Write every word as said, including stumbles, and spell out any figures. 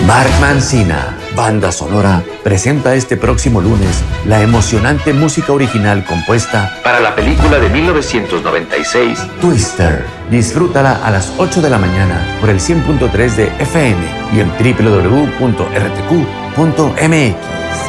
Mark Mancina, banda sonora, presenta este próximo lunes la emocionante música original compuesta para la película de mil novecientos noventa y seis, Twister. Disfrútala a las ocho de la mañana por el cien punto tres de F M y en doble u doble u doble u punto r t q punto m x.